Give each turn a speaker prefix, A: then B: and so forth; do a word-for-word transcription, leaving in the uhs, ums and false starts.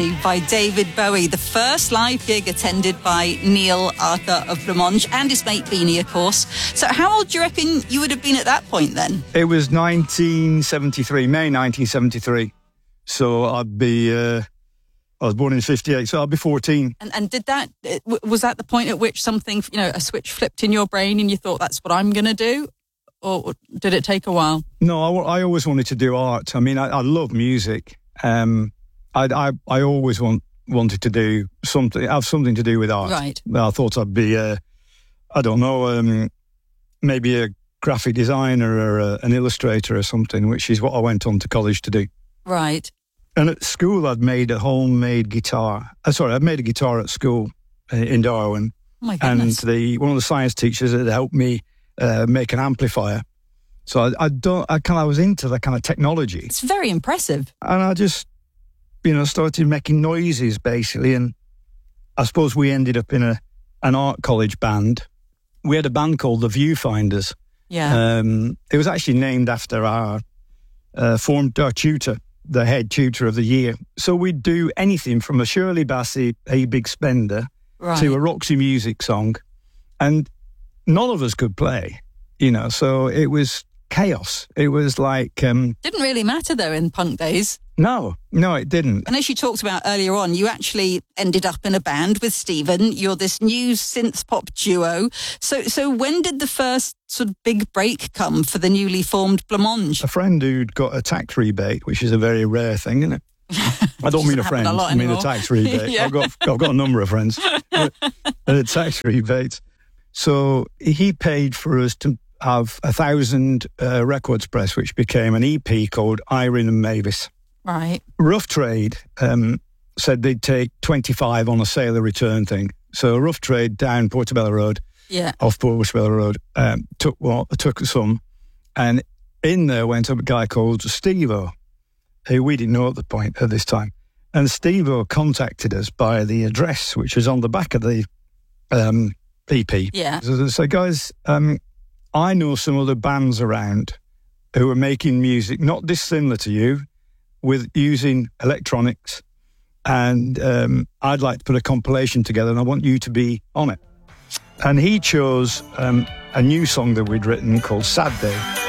A: By David Bowie, the first live gig attended by Neil Arthur of Blancmange and his mate Beanie, of course. So how old do you reckon you would have been at that point then?
B: It was nineteen seventy-three, May nineteen seventy-three. So I'd be, uh, I was born in fifty-eight, so I'd be fourteen.
A: And, and did that, was that the point at which something, you know, a switch flipped in your brain and you thought that's what I'm going to do? Or did it take a while?
B: No, I, I always wanted to do art. I mean, I, I love music. Um I, I I always want wanted to do something, have something to do with art.
A: Right.
B: I thought I'd be, uh, I don't know, um, maybe a graphic designer or a, an illustrator or something, which is what I went on to college to do.
A: Right.
B: And at school, I'd made a homemade guitar. Uh, sorry, I'd made a guitar at school uh, in Darwin.
A: Oh my
B: goodness.
A: goodness.
B: And the one of the science teachers had helped me uh, make an amplifier. So I, I don't, I kind of was into that kind of technology.
A: It's very impressive.
B: And I just, you know, started making noises, basically. And I suppose we ended up in a an art college band. We had a band called the Viewfinders.
A: Yeah.
B: Um, it was actually named after our, uh, formed our tutor, the head tutor of the year. So we'd do anything from a Shirley Bassey, A Big Spender,
A: Right.
B: to a Roxy Music song. And none of us could play, you know, so it was chaos. It was like... Um,
A: Didn't really matter, though, in punk days.
B: No, no, it didn't.
A: And as you talked about earlier on, you actually ended up in a band with Stephen. You're this new synth pop duo. So so when did the first sort of big break come for the newly formed Blancmange?
B: A friend who'd got a tax rebate, which is a very rare thing, isn't it? I don't mean a friend,
A: a
B: I mean
A: anymore.
B: a tax rebate.
A: Yeah.
B: I've got I've got a number of friends. But a tax rebate. So he paid for us to have a thousand uh, records press, which became an E P called Irene and Mavis.
A: Right.
B: Rough Trade um, said they'd take twenty-five on a sale or return thing. So Rough Trade down Portobello Road,
A: Yeah.
B: off Portobello Road, um, took what took some, and in there went up a guy called Steve-O, who we didn't know at the point at this time. And Steve-O contacted us by the address, which was on the back of the um, E P.
A: Yeah.
B: So they said, guys, um, I know some other bands around who are making music not dissimilar to you, with using electronics, and um, I'd like to put a compilation together and I want you to be on it. And he chose um, a new song that we'd written called Sad Day.